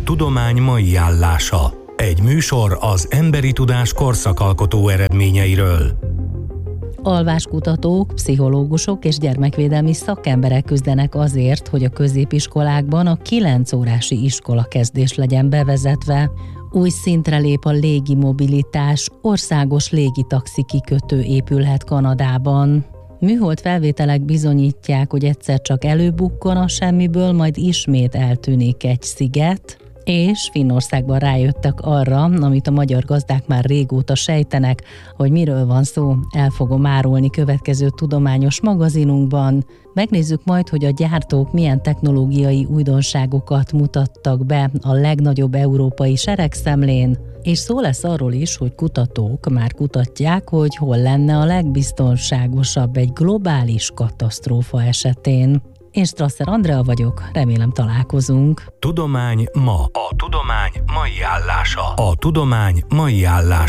tudomány mai állása. Egy műsor az emberi tudás korszakalkotó eredményeiről. Alváskutatók, pszichológusok és gyermekvédelmi szakemberek küzdenek azért, hogy a középiskolákban a 9 órási iskolakezdés legyen bevezetve. Új szintre lép a légimobilitás, országos légitaxi kikötő épülhet Kanadában. Műhold felvételek bizonyítják, hogy egyszer csak előbukkan a semmiből, majd ismét eltűnik egy sziget, és Finnországban rájöttek arra, amit a magyar gazdák már régóta sejtenek, hogy miről van szó, el fogom árulni következő tudományos magazinunkban. Megnézzük majd, hogy a gyártók milyen technológiai újdonságokat mutattak be a legnagyobb európai seregszemlén, és szó lesz arról is, hogy kutatók már kutatják, hogy hol lenne a legbiztonságosabb egy globális katasztrófa esetén. Én Strasser Andrea vagyok, remélem találkozunk. Tudomány ma. A tudomány mai állása. A tudomány mai állása.